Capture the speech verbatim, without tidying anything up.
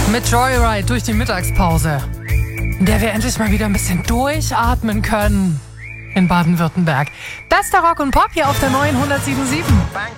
Mit Joyride durch die Mittagspause, in der wir endlich mal wieder ein bisschen durchatmen können in Baden-Württemberg. Bester Rock und Pop hier auf der neuen hundertsieben Komma sieben.